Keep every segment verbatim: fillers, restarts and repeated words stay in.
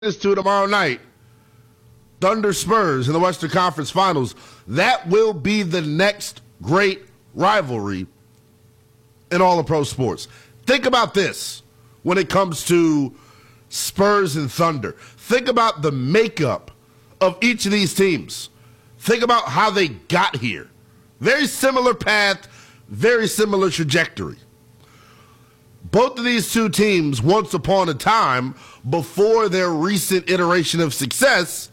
this to tomorrow night, Thunder Spurs in the Western Conference Finals, that will be the next great rivalry in all of pro sports. Think about this when it comes to Spurs and Thunder. Think about the makeup of each of these teams. Think about how they got here. Very similar path, very similar trajectory. Both of these two teams, once upon a time, before their recent iteration of success,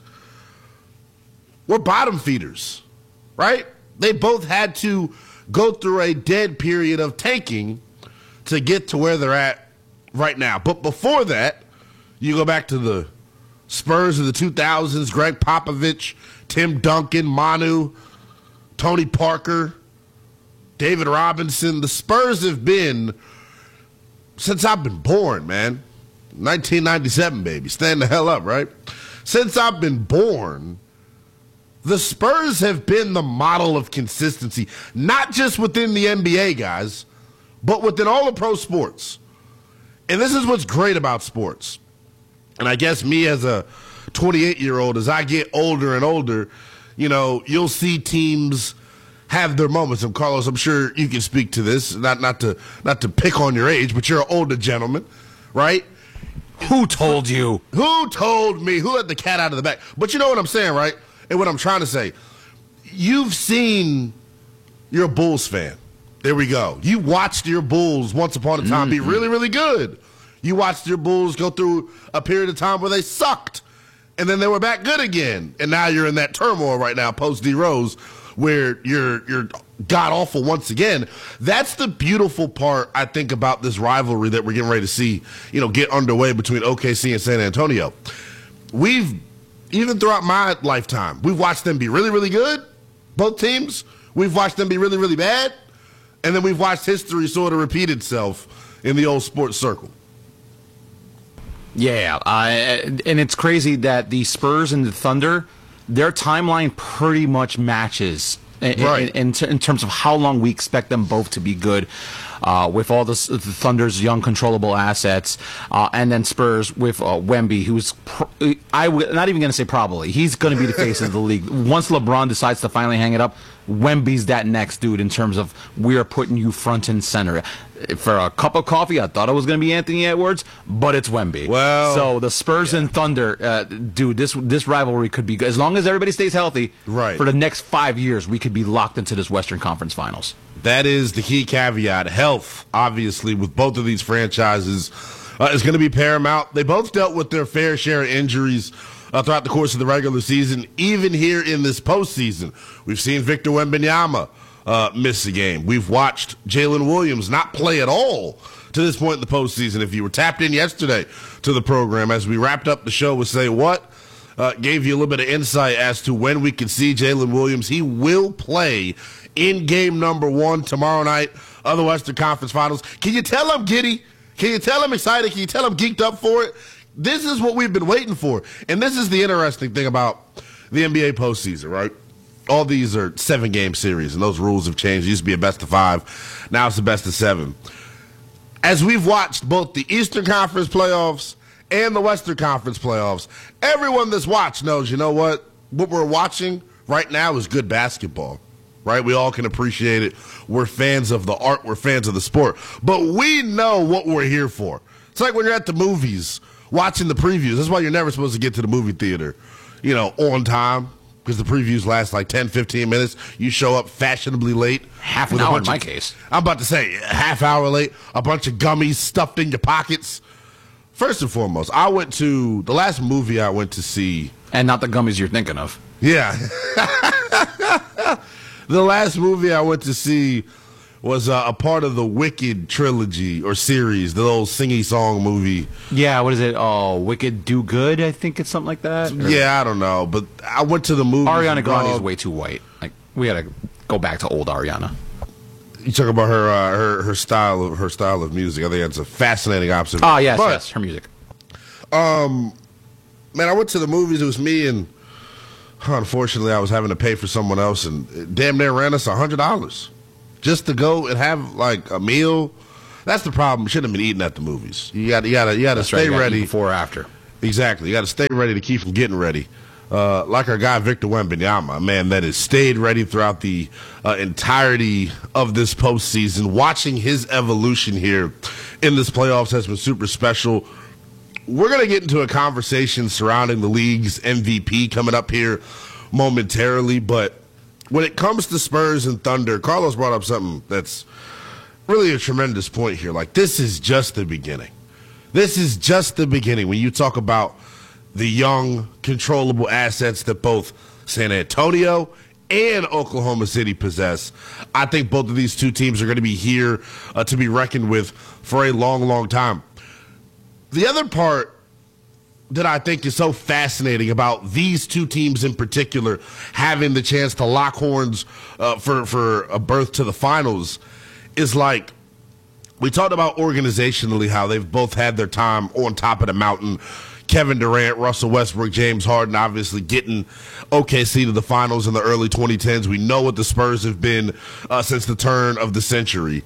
were bottom feeders, right? They both had to go through a dead period of tanking to get to where they're at right now. But before that, you go back to the Spurs of the two thousands, Greg Popovich, Tim Duncan, Manu, Tony Parker, David Robinson. The Spurs have been, since I've been born, man, nineteen ninety-seven, baby, stand the hell up, right? Since I've been born, the Spurs have been the model of consistency, not just within the N B A, guys, but within all of pro sports. And this is what's great about sports. And I guess me as a twenty-eight-year-old, as I get older and older, you know, you'll see teams have their moments. And Carlos, I'm sure you can speak to this, not not to not to pick on your age, but you're an older gentleman, right? Who told you? Who told me? Who let the cat out of the bag? But you know what I'm saying, right? And what I'm trying to say, you've seen, you're a Bulls fan. There we go. You watched your Bulls once upon a time mm-hmm. be really, really good. You watched your Bulls go through a period of time where they sucked, and then they were back good again. And now you're in that turmoil right now, post D Rose, where you're you're god awful once again. That's the beautiful part, I think, about this rivalry that we're getting ready to see, you know, get underway between O K C and San Antonio. We've, even throughout my lifetime, we've watched them be really, really good, both teams. We've watched them be really, really bad, and then we've watched history sort of repeat itself in the old sports circle. Yeah, uh, and it's crazy that the Spurs and the Thunder, their timeline pretty much matches in, right. in, in, in terms of how long we expect them both to be good. Uh, with all this, the Thunder's young controllable assets, uh, and then Spurs with uh, Wemby, who's pr- I w- not even going to say probably, he's going to be the face of the league. Once LeBron decides to finally hang it up, Wemby's that next dude in terms of we're putting you front and center. For a cup of coffee, I thought it was going to be Anthony Edwards, but it's Wemby. Well, so the Spurs yeah. and Thunder, uh, dude, this this rivalry could be good. As long as everybody stays healthy, right. for the next five years, we could be locked into this Western Conference Finals. That is the key caveat. Health, obviously, with both of these franchises uh, is going to be paramount. They both dealt with their fair share of injuries uh, throughout the course of the regular season. Even here in this postseason, we've seen Victor Wembanyama uh, miss a game. We've watched Jalen Williams not play at all to this point in the postseason. If you were tapped in yesterday to the program, as we wrapped up the show with Say What, uh, gave you a little bit of insight as to when we can see Jalen Williams. He will play in game number one tomorrow night of the Western Conference Finals. Can you tell I'm giddy? Can you tell I'm excited? Can you tell I'm geeked up for it? This is what we've been waiting for. And this is the interesting thing about the N B A postseason, right? All these are seven-game series, and those rules have changed. It used to be a best of five. Now it's a best of seven. As we've watched both the Eastern Conference playoffs and the Western Conference playoffs, everyone that's watched knows, you know what? What we're watching right now is good basketball. Right? We all can appreciate it. We're fans of the art. We're fans of the sport. But we know what we're here for. It's like when you're at the movies watching the previews. That's why you're never supposed to get to the movie theater, you know, on time, because the previews last like ten, fifteen minutes. You show up fashionably late. Half an hour in my case. I'm about to say a half hour late, a bunch of gummies stuffed in your pockets. First and foremost, I went to the last movie I went to see. And not the gummies you're thinking of. Yeah. The last movie I went to see was uh, a part of the Wicked trilogy or series, the old singy song movie. Yeah, what is it? Oh, Wicked Do Good, I think it's something like that. Or? Yeah, I don't know, but I went to the movie. Ariana Grande is way too white. Like we got to go back to old Ariana. You talk about her uh, her her style of her style of music. I think that's a fascinating observation. Oh yes, but, yes, her music. Um, man, I went to the movies. It was me and. Unfortunately, I was having to pay for someone else, and it damn near ran us a hundred dollars just to go and have like a meal. That's the problem. You shouldn't have been eating at the movies. You got, you got to, you got to stay right, ready before or after. Exactly. You got to stay ready to keep from getting ready. Uh, like our guy Victor Wembanyama, a man that has stayed ready throughout the uh, entirety of this postseason. Watching his evolution here in this playoffs has been super special. We're going to get into a conversation surrounding the league's M V P coming up here momentarily, but when it comes to Spurs and Thunder, Carlos brought up something that's really a tremendous point here. Like, this is just the beginning. This is just the beginning. When you talk about the young, controllable assets that both San Antonio and Oklahoma City possess, I think both of these two teams are going to be here uh, to be reckoned with for a long, long time. The other part that I think is so fascinating about these two teams in particular having the chance to lock horns uh, for, for a berth to the finals is, like, we talked about organizationally how they've both had their time on top of the mountain. Kevin Durant, Russell Westbrook, James Harden obviously getting O K C to the finals in the early twenty tens. We know what the Spurs have been uh, since the turn of the century.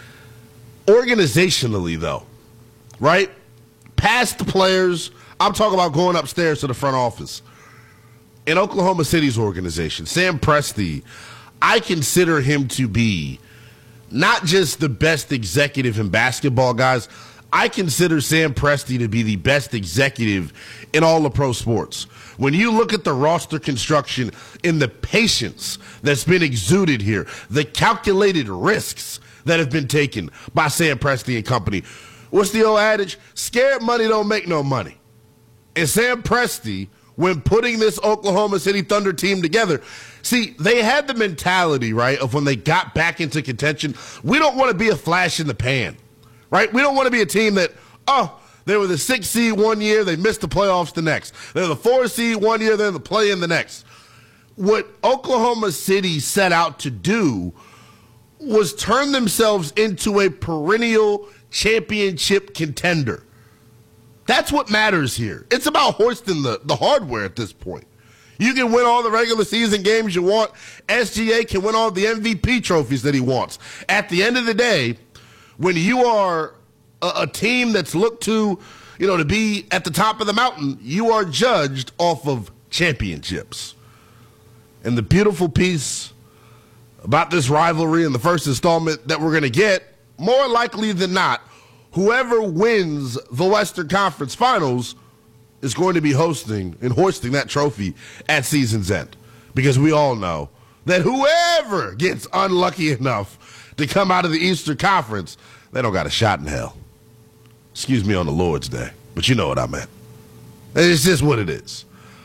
Organizationally, though, right? Past the players, I'm talking about going upstairs to the front office. In Oklahoma City's organization, Sam Presti, I consider him to be not just the best executive in basketball, guys. I consider Sam Presti to be the best executive in all of pro sports. When you look at the roster construction and the patience that's been exuded here, the calculated risks that have been taken by Sam Presti and company, what's the old adage? Scared money don't make no money. And Sam Presti, when putting this Oklahoma City Thunder team together, see, they had the mentality, right, of when they got back into contention, we don't want to be a flash in the pan. Right? We don't want to be a team that, oh, they were the sixth seed one year, they missed the playoffs the next. They're the fourth seed one year, they're in the play-in the next. What Oklahoma City set out to do was turn themselves into a perennial championship contender. That's what matters here. It's about hoisting the, the hardware at this point. You can win all the regular season games you want. S G A can win all the M V P trophies that he wants. At the end of the day, when you are a, a team that's looked to, you know, to be at the top of the mountain, you are judged off of championships. And the beautiful piece about this rivalry in the first installment that we're going to get, more likely than not, whoever wins the Western Conference Finals is going to be hosting and hoisting that trophy at season's end. Because we all know that whoever gets unlucky enough to come out of the Eastern Conference, they don't got a shot in hell. Excuse me on the Lord's Day, but you know what I meant. It's just what it is.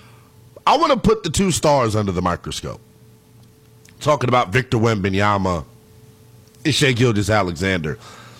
I want to put the two stars under the microscope. Talking about Victor Wembanyama and Shai Gilgeous-Alexander.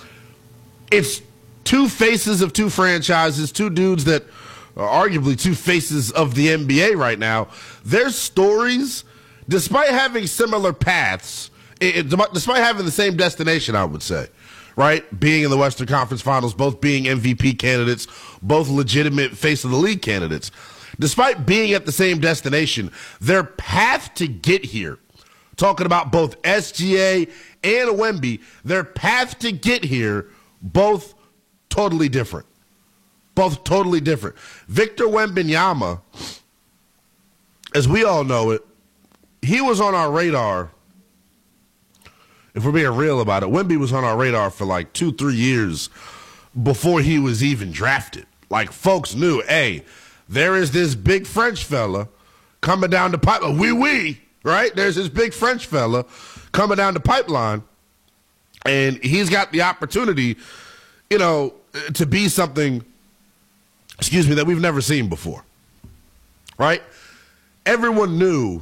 It's two faces of two franchises, two dudes that are arguably two faces of the N B A right now. Their stories, despite having similar paths, It, it, despite having the same destination, I would say, right? Being in the Western Conference Finals, both being M V P candidates, both legitimate face of the league candidates. Despite being at the same destination, their path to get here, talking about both S G A and Wemby, their path to get here, both totally different. Both totally different. Victor Wembanyama, as we all know it, he was on our radar. If we're being real about it, Wemby was on our radar for like two, three years before he was even drafted. Like, folks knew, hey, there is this big French fella coming down the pipeline. Oui, oui, right? There's this big French fella coming down the pipeline, and he's got the opportunity, you know, to be something, excuse me, that we've never seen before, right? Everyone knew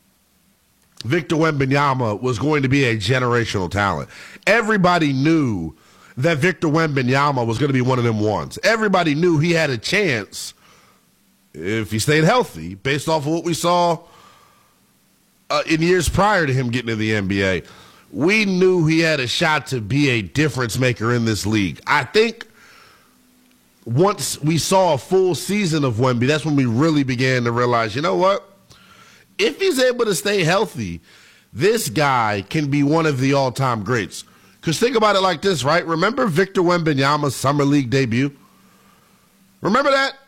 Victor Wembanyama was going to be a generational talent. Everybody knew that Victor Wembanyama was going to be one of them ones. Everybody knew he had a chance if he stayed healthy, based off of what we saw uh, in years prior to him getting to the N B A. We knew he had a shot to be a difference maker in this league. I think once we saw a full season of Wemby, that's when we really began to realize, you know what? If he's able to stay healthy, this guy can be one of the all-time greats. Because think about it like this, right? Remember Victor Wembanyama's Summer League debut? Remember that?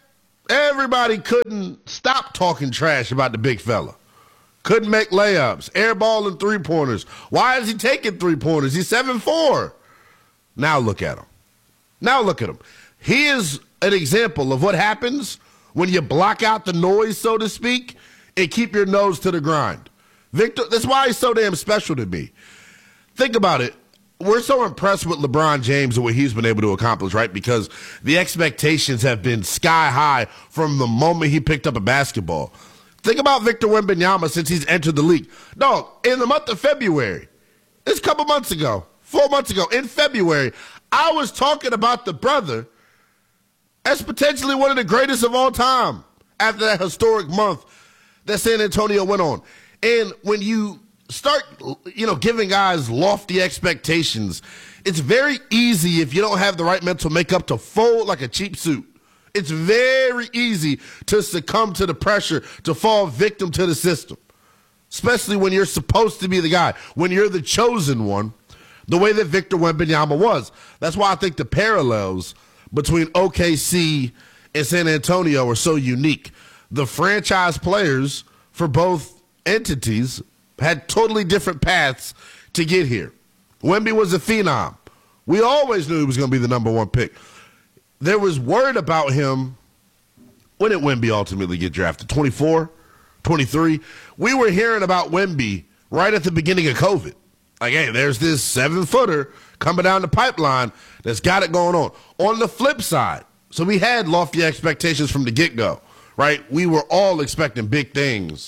Everybody couldn't stop talking trash about the big fella. Couldn't make layups, airballing three-pointers. Why is he taking three-pointers? He's seven foot four. Now look at him. Now look at him. He is an example of what happens when you block out the noise, so to speak, and keep your nose to the grind. Victor, that's why he's so damn special to me. Think about it. We're so impressed with LeBron James and what he's been able to accomplish, right? Because the expectations have been sky high from the moment he picked up a basketball. Think about Victor Wembanyama since he's entered the league. Dog, in the month of February, it's a couple months ago, four months ago, in February, I was talking about the brother as potentially one of the greatest of all time after that historic month that San Antonio went on. And when you start, you know, giving guys lofty expectations, it's very easy if you don't have the right mental makeup to fold like a cheap suit. It's very easy to succumb to the pressure, to fall victim to the system, especially when you're supposed to be the guy, when you're the chosen one, the way that Victor Wembanyama was. That's why I think the parallels between O K C and San Antonio are so unique. The franchise players for both entities had totally different paths to get here. Wemby was a phenom. We always knew he was going to be the number one pick. There was word about him. When did Wemby ultimately get drafted? twenty-four, twenty-three? We were hearing about Wemby right at the beginning of COVID. Like, hey, there's this seven-footer coming down the pipeline that's got it going on. On the flip side, so we had lofty expectations from the get-go, right? We were all expecting big things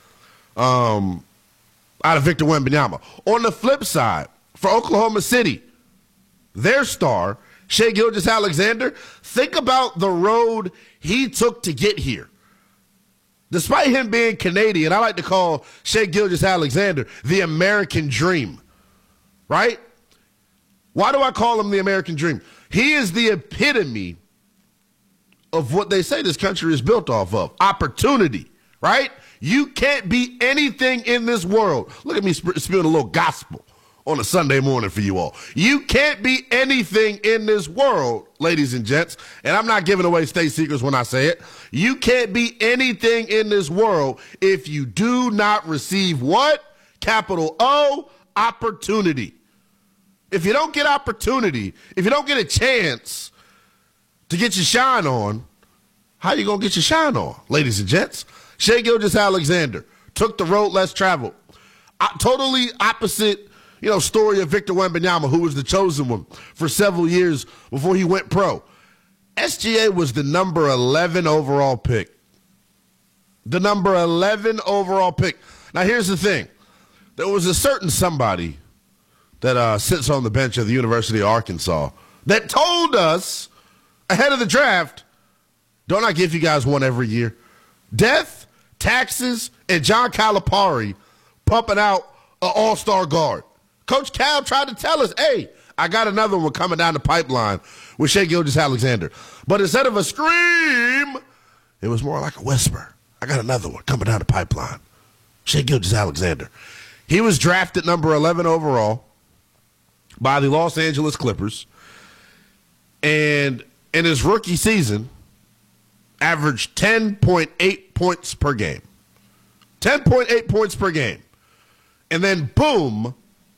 um, out of Victor Wembanyama. On the flip side, for Oklahoma City, their star, Shai Gilgeous-Alexander, think about the road he took to get here. Despite him being Canadian, I like to call Shai Gilgeous-Alexander the American dream, right? Why do I call him the American dream? He is the epitome of what they say this country is built off of, opportunity, right? You can't be anything in this world. Look at me sp- spewing a little gospel on a Sunday morning for you all. You can't be anything in this world, ladies and gents, and I'm not giving away state secrets when I say it. You can't be anything in this world if you do not receive what? Capital O, opportunity. If you don't get opportunity, if you don't get a chance to get your shine on, how you going to get your shine on, ladies and gents? Shai Gilgeous-Alexander took the road less traveled. Uh, totally opposite, you know, story of Victor Wembanyama, who was the chosen one for several years before he went pro. S G A was the number eleven overall pick. The number eleven overall pick. Now, here's the thing. There was a certain somebody that uh, sits on the bench of the University of Arkansas that told us ahead of the draft, don't I give you guys one every year? Death, taxes, and John Calipari pumping out an all-star guard. Coach Cal tried to tell us, hey, I got another one coming down the pipeline with Shai Gilgeous-Alexander. But instead of a scream, it was more like a whisper. I got another one coming down the pipeline. Shai Gilgeous-Alexander. He was drafted number eleven overall by the Los Angeles Clippers. And in his rookie season, averaged ten point eight points per game. ten point eight points per game. And then, boom,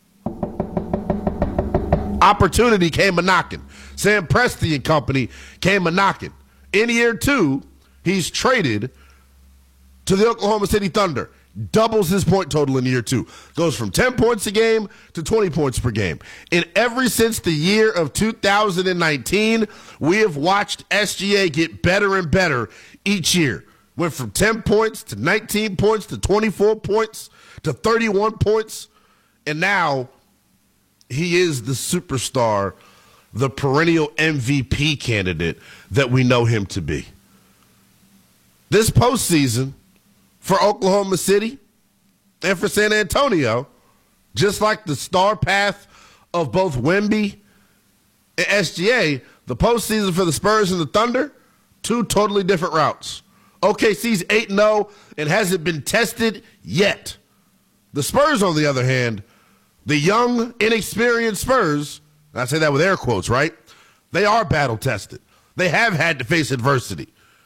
opportunity came a-knocking. Sam Presti and company came a-knocking. In year two, he's traded to the Oklahoma City Thunder. Doubles his point total in year two. Goes from ten points a game to twenty points per game. And ever since the year of two thousand nineteen, we have watched S G A get better and better each year. Went from ten points to nineteen points to twenty-four points to thirty-one points. And now he is the superstar, the perennial M V P candidate that we know him to be. This postseason, for Oklahoma City and for San Antonio, just like the star path of both Wemby and S G A, the postseason for the Spurs and the Thunder, two totally different routes. O K C's eight and oh and hasn't been tested yet. The Spurs, on the other hand, the young, inexperienced Spurs, and I say that with air quotes, right? They are battle-tested. They have had to face adversity.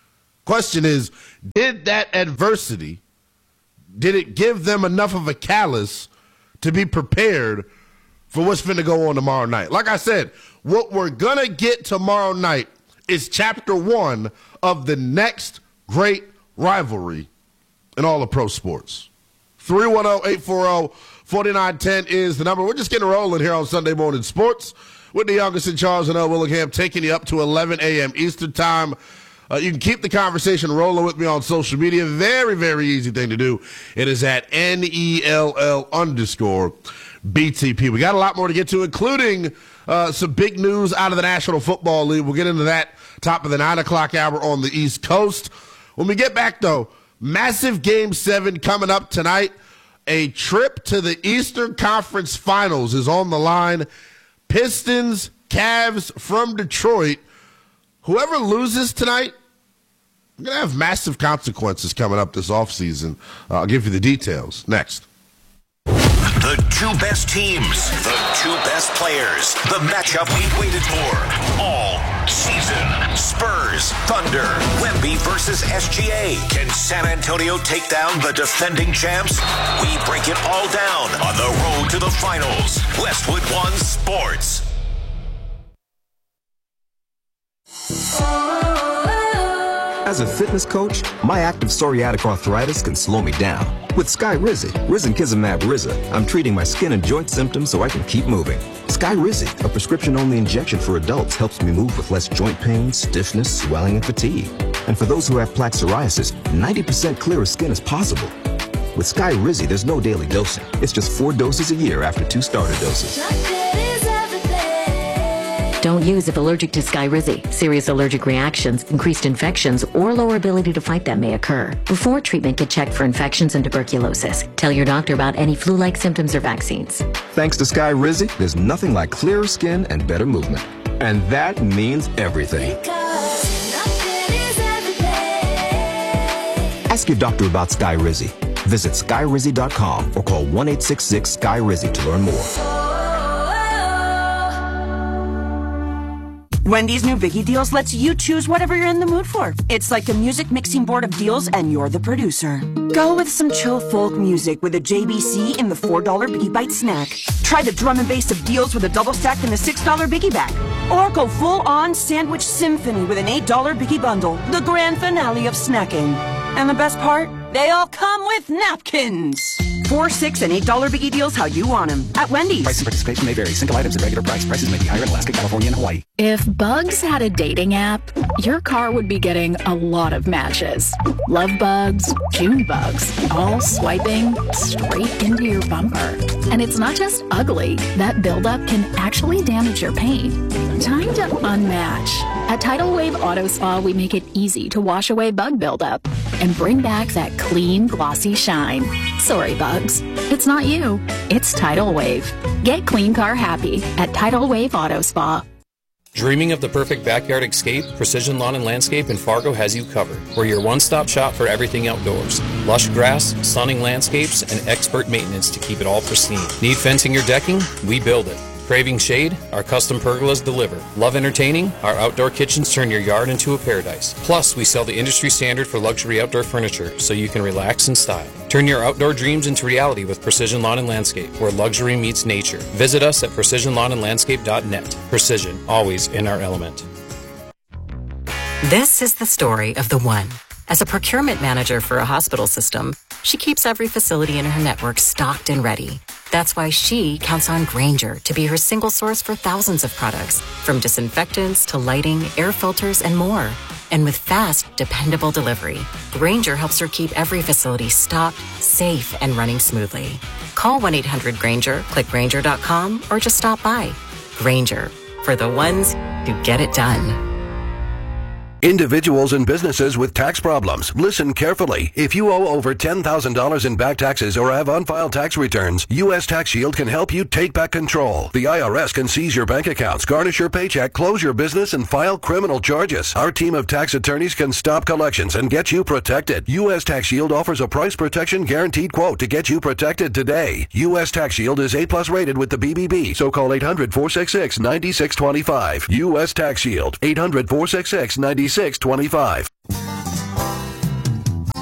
Question is, did that adversity, did it give them enough of a callus to be prepared for what's finna go on tomorrow night? Like I said, what we're gonna get tomorrow night is chapter one of the next great rivalry in all of pro sports. three one zero, eight four zero, four nine one zero is the number. We're just getting rolling here on Sunday Morning Sports with the youngest in Charles and L. Willingham, taking you up to eleven a.m. Eastern Time. Uh, you can keep the conversation rolling with me on social media. Very, very easy thing to do. It is at N E L L underscore B T P. We got a lot more to get to, including uh, some big news out of the National Football League. We'll get into that top of the nine o'clock hour on the East Coast. When we get back, though, massive Game seven coming up tonight. A trip to the Eastern Conference Finals is on the line. Pistons, Cavs from Detroit. Whoever loses tonight, we're going to have massive consequences coming up this offseason. Uh, I'll give you the details next. The two best teams, the two best players, the matchup we've waited for all season. Spurs, Thunder, Wemby versus S G A. Can San Antonio take down the defending champs? We break it all down on the road to the finals. Westwood One Sports. As a fitness coach, my active psoriatic arthritis can slow me down. With Skyrizi, Risankizumab Riza, I'm treating my skin and joint symptoms so I can keep moving. Skyrizi, a prescription-only injection for adults, helps me move with less joint pain, stiffness, swelling, and fatigue. And for those who have plaque psoriasis, ninety percent clearer skin is possible. With Skyrizi, there's no daily dosing. It's just four doses a year after two starter doses. Don't use if allergic to Skyrizi. Serious allergic reactions, increased infections, or lower ability to fight them may occur. Before treatment, get checked for infections and tuberculosis. Tell your doctor about any flu-like symptoms or vaccines. Thanks to Skyrizi, there's nothing like clearer skin and better movement. And that means everything. Ask your doctor about Skyrizi. Visit Skyrizi dot com or call one eight six six Sky Rizi to learn more. Wendy's new Biggie Deals lets you choose whatever you're in the mood for. It's like a music mixing board of deals and you're the producer. Go with some chill folk music with a J B C in the four dollar Biggie Bite snack. Try the drum and bass of deals with a double stack in the six dollar Biggie bag. Or go full on sandwich symphony with an eight dollar Biggie bundle. The grand finale of snacking. And the best part? They all come with napkins. Four, six, and eight dollar Biggie Deals how you want them at Wendy's. Price and participation may vary. Single items at regular price. Prices may be higher in Alaska, California, and Hawaii. If Bugs had a dating app, your car would be getting a lot of matches. Love bugs, June bugs, all swiping straight into your bumper. And it's not just ugly. That buildup can actually damage your paint. Time to unmatch. At Tidal Wave Auto Spa, we make it easy to wash away bug buildup and bring back that clean, glossy shine. Sorry, bugs. It's not you. It's Tidal Wave. Get clean car happy at Tidal Wave Auto Spa. Dreaming of the perfect backyard escape? Precision Lawn and Landscape in Fargo has you covered. We're your one-stop shop for everything outdoors. Lush grass, stunning landscapes, and expert maintenance to keep it all pristine. Need fencing or decking? We build it. Craving shade? Our custom pergolas deliver. Love entertaining? Our outdoor kitchens turn your yard into a paradise. Plus, we sell the industry standard for luxury outdoor furniture, so you can relax in style. Turn your outdoor dreams into reality with Precision Lawn and Landscape, where luxury meets nature. Visit us at precision lawn and landscape dot net. Precision, always in our element. This is the story of the one. As a procurement manager for a hospital system, she keeps every facility in her network stocked and ready. That's why she counts on Grainger to be her single source for thousands of products, from disinfectants to lighting, air filters, and more. And with fast, dependable delivery, Grainger helps her keep every facility stocked, safe, and running smoothly. Call one eight hundred Grainger, click Grainger dot com, or just stop by. Grainger, for the ones who get it done. Individuals and businesses with tax problems, listen carefully. If you owe over ten thousand dollars in back taxes or have unfiled tax returns, U S Tax Shield can help you take back control. The I R S can seize your bank accounts, garnish your paycheck, close your business, and file criminal charges. Our team of tax attorneys can stop collections and get you protected. U S Tax Shield offers a price protection guaranteed quote to get you protected today. U S Tax Shield is A plus rated with the B B B, so call eight hundred, four six six, nine six two five. U S Tax Shield, eight hundred, four six six, nine six two five.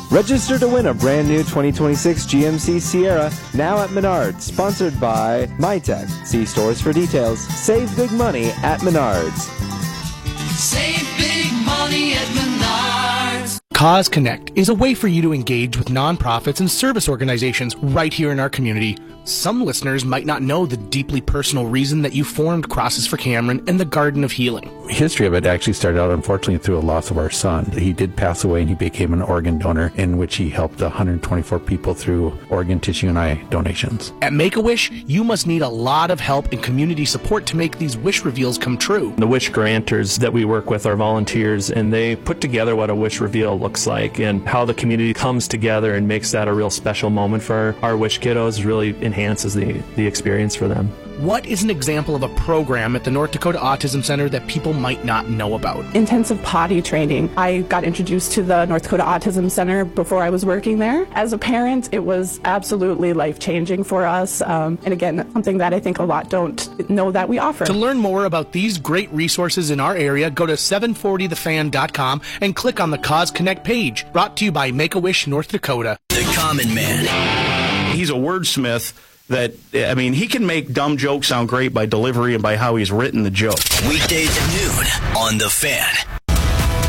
Register to win a brand new twenty twenty-six G M C Sierra, now at Menards, sponsored by MyTech. See stores for details. Save big money at Menards. Save big money at Menards. Cause Connect is a way for you to engage with nonprofits and service organizations right here in our community. Some listeners might not know the deeply personal reason that you formed Crosses for Cameron and the Garden of Healing. History of it actually started out, unfortunately, through a loss of our son. He did pass away, and he became an organ donor, in which he helped one hundred twenty-four people through organ, tissue, and eye donations. At Make-A-Wish, you must need a lot of help and community support to make these wish reveals come true. The wish granters that we work with are volunteers, and they put together what a wish reveal looks like, and how the community comes together and makes that a real special moment for our, our wish kiddos really enhances the, the experience for them. What is an example of a program at the North Dakota Autism Center that people might not know about? Intensive potty training. I got introduced to the North Dakota Autism Center before I was working there. As a parent, it was absolutely life-changing for us. Um, and again, something that I think a lot don't know that we offer. To learn more about these great resources in our area, go to seven forty the fan dot com and click on the Cause Connect page. Brought to you by Make-A-Wish North Dakota. The Common Man. He's a wordsmith. That, I mean, he can make dumb jokes sound great by delivery and by how he's written the joke. Weekdays at noon on The Fan.